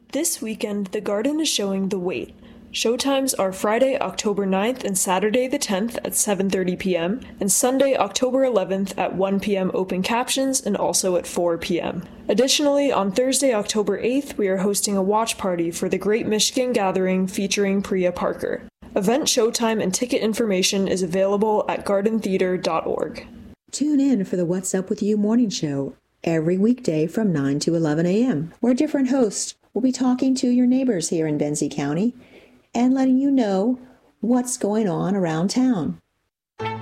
This weekend, the Garden is showing The Wait. Showtimes are Friday, October 9th and Saturday the 10th at 7:30 p.m. and Sunday, October 11th at 1 p.m. open captions and also at 4 p.m. Additionally, on Thursday, October 8th, we are hosting a watch party for the Great Michigan Gathering featuring Priya Parker. Event showtime and ticket information is available at gardentheater.org. Tune in for the What's Up With You morning show every weekday from 9 to 11 a.m., where different hosts will be talking to your neighbors here in Benzie County and letting you know what's going on around town.